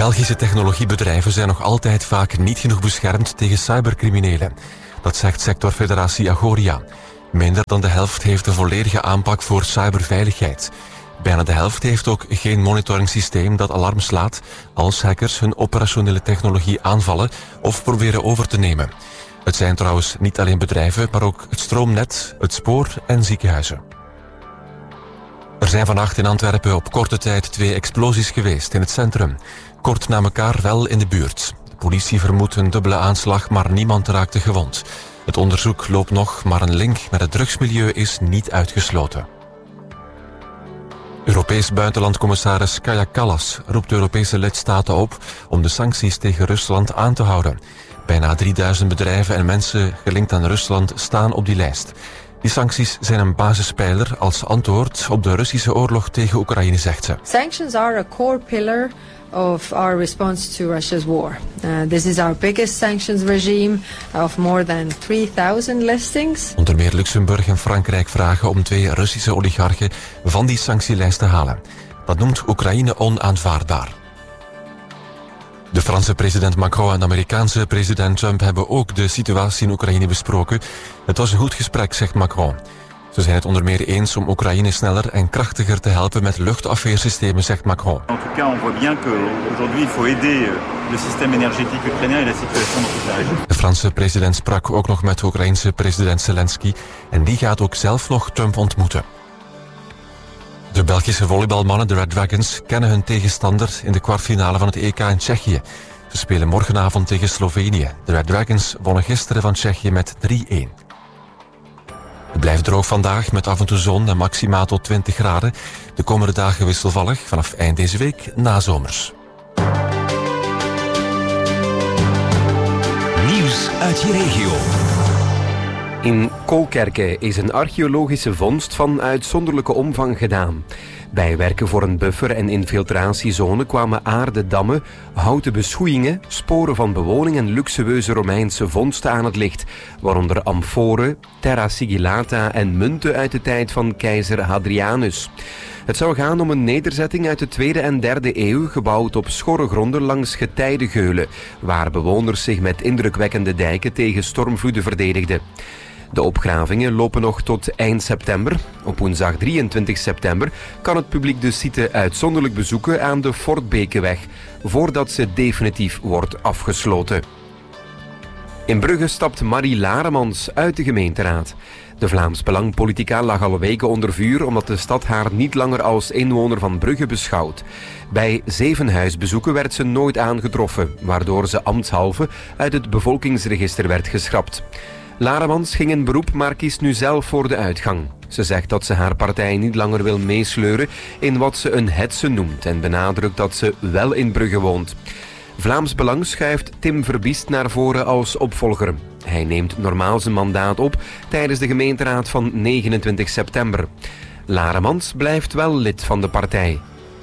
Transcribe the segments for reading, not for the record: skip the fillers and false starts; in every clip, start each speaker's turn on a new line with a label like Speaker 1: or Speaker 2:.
Speaker 1: Belgische technologiebedrijven zijn nog altijd vaak niet genoeg beschermd tegen cybercriminelen. Dat zegt sectorfederatie Agoria. Minder dan de helft heeft een volledige aanpak voor cyberveiligheid. Bijna de helft heeft ook geen monitoringssysteem dat alarm slaat als hackers hun operationele technologie aanvallen of proberen over te nemen. Het zijn trouwens niet alleen bedrijven, maar ook het stroomnet, het spoor en ziekenhuizen. Er zijn vannacht in Antwerpen op korte tijd 2 explosies geweest in het centrum. Kort na elkaar wel in de buurt. De politie vermoedt een dubbele aanslag, maar niemand raakte gewond. Het onderzoek loopt nog, maar een link met het drugsmilieu is niet uitgesloten. Europees buitenlandcommissaris Kaja Kallas roept de Europese lidstaten op om de sancties tegen Rusland aan te houden. Bijna 3000 bedrijven en mensen gelinkt aan Rusland staan op die lijst. Die sancties zijn een basispijler als antwoord op de Russische oorlog tegen Oekraïne, zegt ze.
Speaker 2: Sanctions are a core pillar of our response to Russia's war. This is our biggest sanctions regime of more than 3000 listings.
Speaker 1: Onder meer Luxemburg en Frankrijk vragen om 2 Russische oligarchen van die sanctielijst te halen. Dat noemt Oekraïne onaanvaardbaar. De Franse president Macron en de Amerikaanse president Trump hebben ook de situatie in Oekraïne besproken. Het was een goed gesprek, zegt Macron. Ze zijn het onder meer eens om Oekraïne sneller en krachtiger te helpen met luchtafweersystemen, zegt Macron.
Speaker 3: En tout cas, on voit bien qu'aujourd'hui il faut aider le système énergétique ukrainien et la situation dans toute la région.
Speaker 1: De Franse president sprak ook nog met de Oekraïense president Zelensky en die gaat ook zelf nog Trump ontmoeten. De Belgische volleybalmannen, de Red Dragons, kennen hun tegenstander in de kwartfinale van het EK in Tsjechië. Ze spelen morgenavond tegen Slovenië. De Red Dragons wonnen gisteren van Tsjechië met 3-1. Het blijft droog vandaag met af en toe zon en maximaal tot 20 graden. De komende dagen wisselvallig, vanaf eind deze week nazomers.
Speaker 4: Nieuws uit je regio. In Kolkerke is een archeologische vondst van uitzonderlijke omvang gedaan. Bij werken voor een buffer- en infiltratiezone kwamen aarden dammen, houten beschoeiingen, sporen van bewoning en luxueuze Romeinse vondsten aan het licht, waaronder amforen, terra sigillata en munten uit de tijd van keizer Hadrianus. Het zou gaan om een nederzetting uit de 2e en 3e eeuw, gebouwd op schorre gronden langs Getijdegeulen, waar bewoners zich met indrukwekkende dijken tegen stormvloeden verdedigden. De opgravingen lopen nog tot eind september. Op woensdag 23 september kan het publiek de site uitzonderlijk bezoeken aan de Fortbekeweg, voordat ze definitief wordt afgesloten. In Brugge stapt Marie Laremans uit de gemeenteraad. De Vlaams Belang-politica lag al weken onder vuur omdat de stad haar niet langer als inwoner van Brugge beschouwt. Bij 7 huisbezoeken werd ze nooit aangetroffen, waardoor ze ambtshalve uit het bevolkingsregister werd geschrapt. Laremans ging in beroep, maar kiest nu zelf voor de uitgang. Ze zegt dat ze haar partij niet langer wil meesleuren in wat ze een hetze noemt en benadrukt dat ze wel in Brugge woont. Vlaams Belang schuift Tim Verbiest naar voren als opvolger. Hij neemt normaal zijn mandaat op tijdens de gemeenteraad van 29 september. Laremans blijft wel lid van de partij.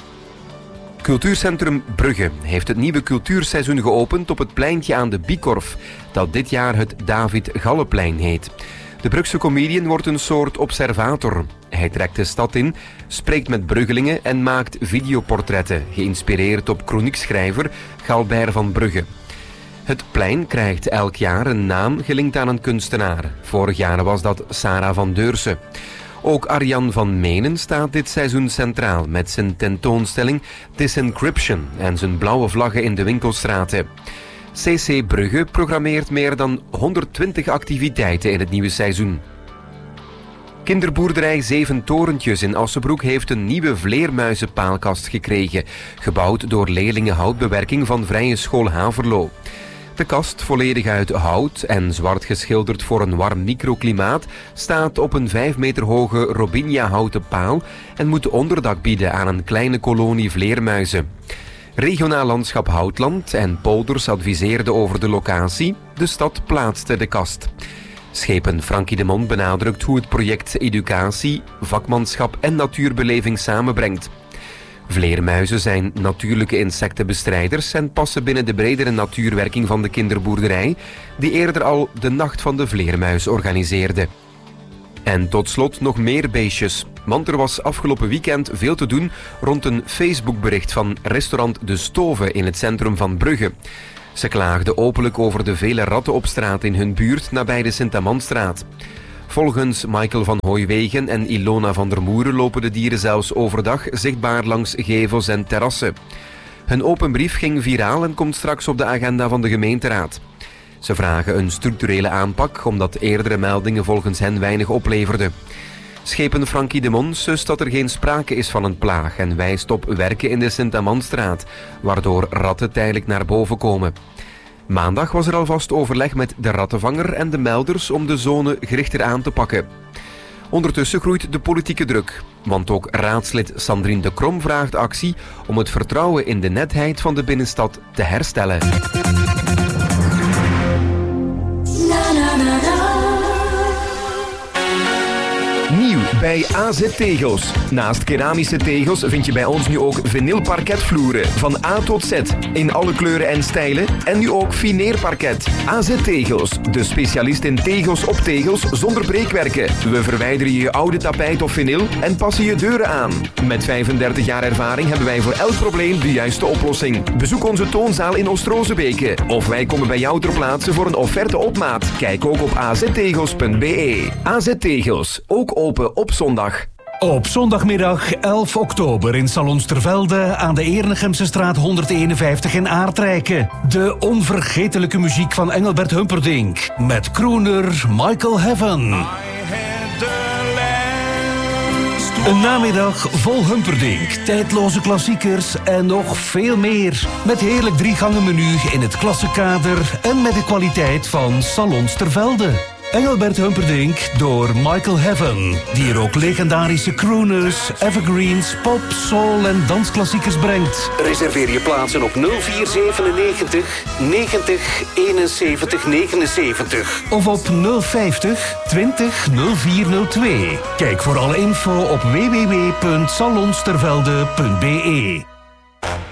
Speaker 4: Cultuurcentrum Brugge heeft het nieuwe cultuurseizoen geopend op het pleintje aan de Bikorf, dat dit jaar het David Galleplein heet. De Brugse comedian wordt een soort observator. Hij trekt de stad in, spreekt met Bruggelingen en maakt videoportretten, geïnspireerd op chroniekschrijver Galbert van Brugge. Het plein krijgt elk jaar een naam gelinkt aan een kunstenaar. Vorig jaar was dat Sarah van Deurse. Ook Arjan van Menen staat dit seizoen centraal met zijn tentoonstelling Disencryption en zijn blauwe vlaggen in de winkelstraten. CC Brugge programmeert meer dan 120 activiteiten in het nieuwe seizoen. Kinderboerderij 7 Torentjes in Assenbroek heeft een nieuwe vleermuizenpaalkast gekregen, gebouwd door leerlingen houtbewerking van Vrije School Haverlo. De kast, volledig uit hout en zwart geschilderd voor een warm microklimaat, staat op een 5 meter hoge Robinia-houten paal en moet onderdak bieden aan een kleine kolonie vleermuizen. Regionaal Landschap Houtland en Polders adviseerden over de locatie. De stad plaatste de kast. Schepen Frankie de Mond benadrukt hoe het project educatie, vakmanschap en natuurbeleving samenbrengt. Vleermuizen zijn natuurlijke insectenbestrijders en passen binnen de bredere natuurwerking van de kinderboerderij, die eerder al de Nacht van de Vleermuis organiseerde. En tot slot nog meer beestjes. Want er was afgelopen weekend veel te doen rond een Facebookbericht van restaurant De Stove in het centrum van Brugge. Ze klaagden openlijk over de vele ratten op straat in hun buurt nabij de Sint-Amandstraat. Volgens Michael van Hooiwegen en Ilona van der Moeren lopen de dieren zelfs overdag zichtbaar langs gevels en terrassen. Hun open brief ging viraal en komt straks op de agenda van de gemeenteraad. Ze vragen een structurele aanpak, omdat eerdere meldingen volgens hen weinig opleverden. Schepen Frankie de Mon sust dat er geen sprake is van een plaag en wijst op werken in de Sint-Amandstraat, waardoor ratten tijdelijk naar boven komen. Maandag was er alvast overleg met de rattenvanger en de melders om de zone gerichter aan te pakken. Ondertussen groeit de politieke druk, want ook raadslid Sandrine de Krom vraagt actie om het vertrouwen in de netheid van de binnenstad te herstellen. Nieuw bij AZ Tegels. Naast keramische tegels vind je bij ons nu ook vinylparketvloeren van A tot Z in alle kleuren en stijlen en nu ook fineerparket. AZ Tegels, de specialist in tegels op tegels zonder breekwerken. We verwijderen je oude tapijt of vinyl en passen je deuren aan. Met 35 jaar ervaring hebben wij voor elk probleem de juiste oplossing. Bezoek onze toonzaal in Oost-Rozebeke of wij komen bij jou ter plaatse voor een offerte op maat. Kijk ook op aztegels.be. AZ Tegels, ook open op zondag.
Speaker 5: Op zondagmiddag 11 oktober in Salons ter Velde aan de Ernegemse straat 151 in Aardrijken. De onvergetelijke muziek van Engelbert Humperdinck met crooner Michael Heaven. Een namiddag vol Humperdinck, tijdloze klassiekers en nog veel meer. Met heerlijk 3-gangen menu in het klassekader en met de kwaliteit van Salons ter Velde. Engelbert Humperdinck door Michael Heaven, die er ook legendarische crooners, evergreens, pop, soul en dansklassiekers brengt.
Speaker 4: Reserveer je plaatsen op 0497 90 71 79.
Speaker 5: Of op 050 20 0402. Kijk voor alle info op www.salonstervelde.be.